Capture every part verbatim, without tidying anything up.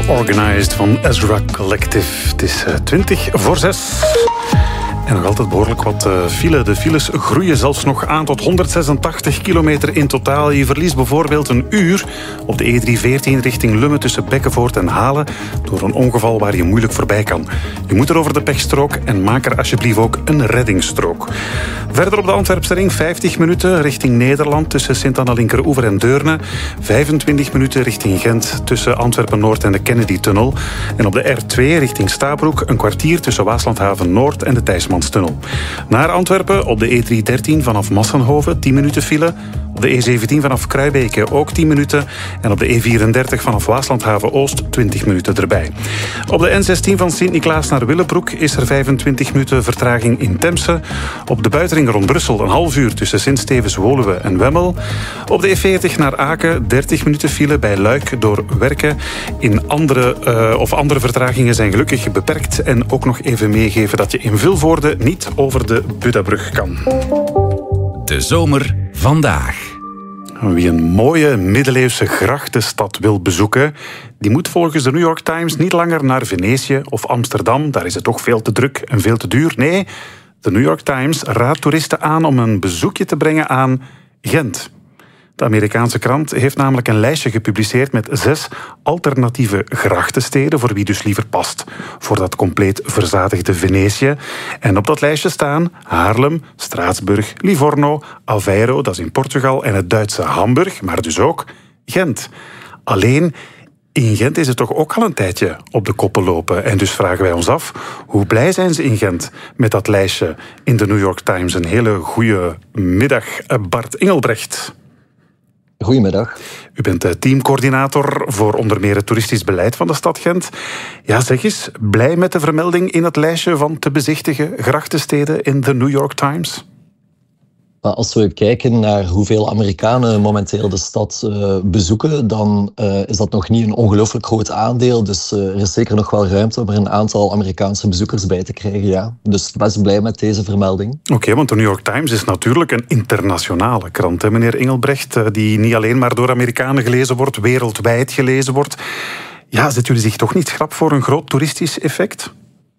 Organized van Ezra Collective. Het is twintig voor zes. En nog altijd behoorlijk wat uh, file. De files groeien zelfs nog aan tot honderdzesentachtig kilometer in totaal. Je verliest bijvoorbeeld een uur op de E driehonderdveertien richting Lummen tussen Bekkenvoort en Halen door een ongeval waar je moeilijk voorbij kan. Je moet er over de pechstrook en maak er alsjeblieft ook een reddingsstrook. Verder op de Antwerpse ring vijftig minuten richting Nederland tussen Sint-Anna-Linkeroever en Deurne. vijfentwintig minuten richting Gent tussen Antwerpen-Noord en de Kennedy-tunnel. En op de R twee richting Stabroek een kwartier tussen Waaslandhaven-Noord en de Thijsmanstunnel. Naar Antwerpen op de E driehonderddertien vanaf Massenhoven tien minuten file. Op de E zeventien vanaf Kruibeke ook tien minuten. En op de E vierendertig vanaf Waaslandhaven-Oost twintig minuten erbij. Op de N zestien van Sint-Niklaas naar Willebroek is er vijfentwintig minuten vertraging in Temse. Op de buitenring rond Brussel een half uur tussen Sint-Stevens-Woluwe en Wemmel. Op de E veertig naar Aken dertig minuten file bij Luik door Werken. In andere, uh, of andere vertragingen zijn gelukkig beperkt. En ook nog even meegeven dat je in Vilvoorde niet over de Budabrug kan. De zomer vandaag. Wie een mooie middeleeuwse grachtenstad wil bezoeken, die moet volgens de New York Times niet langer naar Venetië of Amsterdam. Daar is het toch veel te druk en veel te duur. Nee, de New York Times raadt toeristen aan om een bezoekje te brengen aan Gent. De Amerikaanse krant heeft namelijk een lijstje gepubliceerd met zes alternatieve grachtensteden, voor wie dus liever past voor dat compleet verzadigde Venetië. En op dat lijstje staan Haarlem, Straatsburg, Livorno, Aveiro, dat is in Portugal, en het Duitse Hamburg, maar dus ook Gent. Alleen, in Gent is het toch ook al een tijdje op de koppen lopen. En dus vragen wij ons af, hoe blij zijn ze in Gent met dat lijstje in de New York Times? Een hele goede middag, Bart Engelbrecht. Goedemiddag. U bent teamcoördinator voor onder meer het toeristisch beleid van de stad Gent. Ja, zeg eens, blij met de vermelding in het lijstje van te bezichtigen grachtensteden in de New York Times? Als we kijken naar hoeveel Amerikanen momenteel de stad uh, bezoeken, dan uh, is dat nog niet een ongelooflijk groot aandeel. Dus uh, er is zeker nog wel ruimte om er een aantal Amerikaanse bezoekers bij te krijgen. Ja. Dus best blij met deze vermelding. Oké, okay, want de New York Times is natuurlijk een internationale krant, hè, meneer Engelbrecht, die niet alleen maar door Amerikanen gelezen wordt, wereldwijd gelezen wordt. Ja, zetten jullie zich toch niet schrap voor een groot toeristisch effect?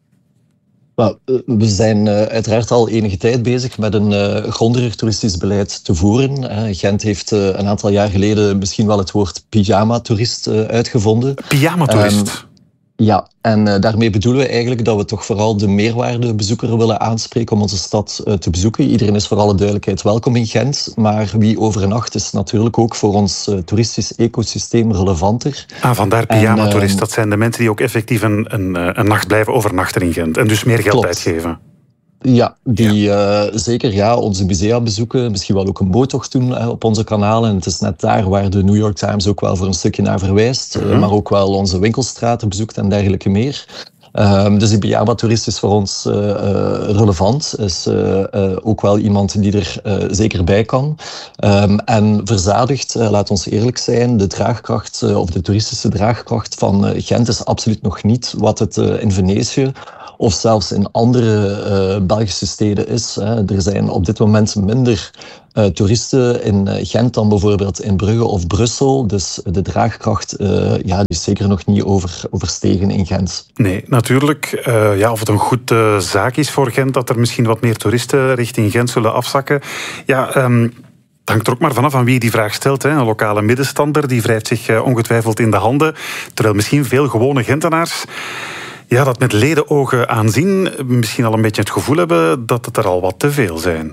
We zijn uh, uiteraard al enige tijd bezig met een uh, grondiger toeristisch beleid te voeren. Uh, Gent heeft uh, een aantal jaar geleden misschien wel het woord pyjama-toerist uh, uitgevonden. Pyjama-toerist? Um, ja, en uh, daarmee bedoelen we eigenlijk dat we toch vooral de meerwaardebezoeker willen aanspreken om onze stad uh, te bezoeken. Iedereen is voor alle duidelijkheid welkom in Gent, maar wie overnacht is natuurlijk ook voor ons uh, toeristisch ecosysteem relevanter. Ah, vandaar pyjama-toerist. Uh, dat zijn de mensen die ook effectief een, een, een nacht blijven overnachten in Gent en dus meer geld klopt. uitgeven. Ja, die ja. Uh, zeker ja, onze musea bezoeken, misschien wel ook een boottocht doen uh, op onze kanalen. En het is net daar waar de New York Times ook wel voor een stukje naar verwijst, uh, mm-hmm. maar ook wel onze winkelstraten bezoekt en dergelijke meer. Um, dus die pyjama-toerist is voor ons uh, uh, relevant, is uh, uh, ook wel iemand die er uh, zeker bij kan. Um, en verzadigd, uh, laat ons eerlijk zijn, de draagkracht uh, of de toeristische draagkracht van uh, Gent is absoluut nog niet wat het uh, in Venetië of zelfs in andere uh, Belgische steden is. Hè. Er zijn op dit moment minder uh, toeristen in uh, Gent dan bijvoorbeeld in Brugge of Brussel. Dus de draagkracht uh, ja, die is zeker nog niet over, overstegen in Gent. Nee, natuurlijk. Uh, ja, of het een goed uh, zaak is voor Gent dat er misschien wat meer toeristen richting Gent zullen afzakken. Ja, um... Het hangt er ook maar vanaf aan wie die vraag stelt. Hè. Een lokale middenstander die wrijft zich ongetwijfeld in de handen. Terwijl misschien veel gewone Gentenaars ja, dat met ledenogen aanzien, misschien al een beetje het gevoel hebben dat het er al wat te veel zijn.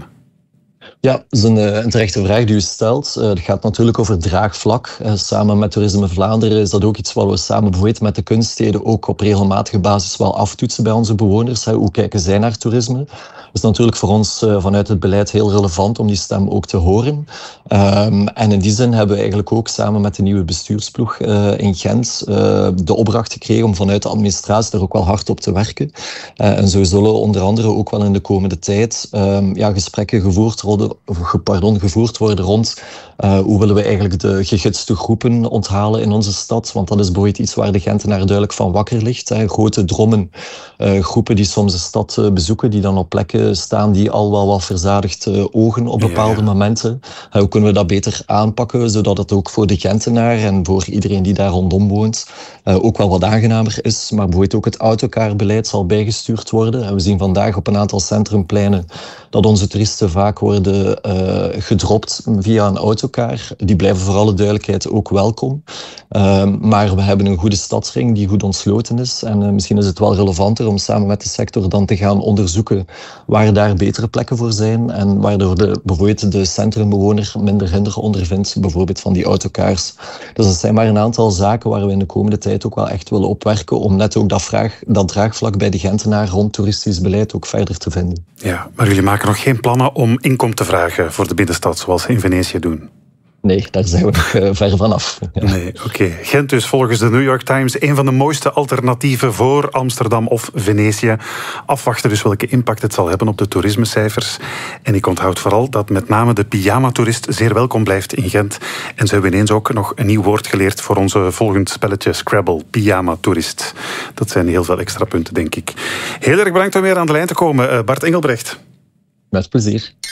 Ja, dat is een, een terechte vraag die u stelt. Het gaat natuurlijk over draagvlak. Samen met Toerisme Vlaanderen is dat ook iets wat we samen bijvoorbeeld met de kunststeden ook op regelmatige basis wel aftoetsen bij onze bewoners. Hoe kijken zij naar toerisme? Dat is natuurlijk voor ons vanuit het beleid heel relevant om die stem ook te horen. Um, en in die zin hebben we eigenlijk ook samen met de nieuwe bestuursploeg uh, in Gent uh, de opdracht gekregen om vanuit de administratie daar ook wel hard op te werken. Uh, en zo zullen onder andere ook wel in de komende tijd um, ja, gesprekken gevoerd worden pardon, gevoerd worden rond uh, hoe willen we eigenlijk de gegidste groepen onthalen in onze stad. Want dat is bijvoorbeeld iets waar de Gentenaar duidelijk van wakker ligt. Hè. Grote drommen, uh, groepen die soms de stad uh, bezoeken, die dan op plekken staan die al wel wat verzadigd uh, ogen op bepaalde ja, ja. momenten. Uh, hoe kunnen we dat beter aanpakken, zodat het ook voor de Gentenaar en voor iedereen die daar rondom woont uh, ook wel wat aangenamer is. Maar bijvoorbeeld ook het autokaarbeleid zal bijgestuurd worden. En we zien vandaag op een aantal centrumpleinen dat onze toeristen vaak worden uh, gedropt via een autocar. Die blijven voor alle duidelijkheid ook welkom. Uh, maar we hebben een goede stadsring die goed ontsloten is. En uh, misschien is het wel relevanter om samen met de sector dan te gaan onderzoeken waar daar betere plekken voor zijn en waardoor de, bijvoorbeeld de centrumbewoner minder hinder ondervindt, bijvoorbeeld van die autocars. Dus dat zijn maar een aantal zaken waar we in de komende tijd ook wel echt willen opwerken om net ook dat, vraag, dat draagvlak bij de Gentenaar rond toeristisch beleid ook verder te vinden. Ja, maar jullie maken nog geen plannen om inkom te vragen voor de binnenstad, zoals ze in Venetië doen? Nee, daar zijn we nog uh, ver vanaf. Ja. Nee, oké. Okay. Gent dus volgens de New York Times een van de mooiste alternatieven voor Amsterdam of Venetië. Afwachten dus welke impact het zal hebben op de toerismecijfers. En ik onthoud vooral dat met name de pyjama-toerist zeer welkom blijft in Gent. En ze hebben ineens ook nog een nieuw woord geleerd voor onze volgend spelletje Scrabble. Pyjama-toerist. Dat zijn heel veel extra punten, denk ik. Heel erg bedankt om weer aan de lijn te komen, Bart Engelbrecht. Met plezier.